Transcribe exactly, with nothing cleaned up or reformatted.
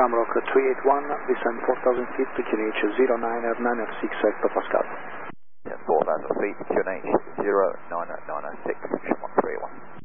Shamrock three eight one, descend four thousand feet to Q N H zero nine nine six hectopascal. Yeah, four thousand feet, Q N H zero nine nine six, Shamrock three eight one.